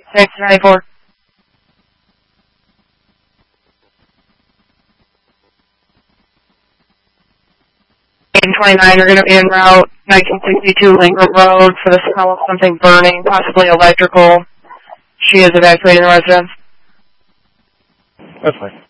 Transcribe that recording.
694. And 29, you're going to be en route 1962 Lingram Road for the smell of something burning, possibly electrical. She is evacuating the residence. That's fine.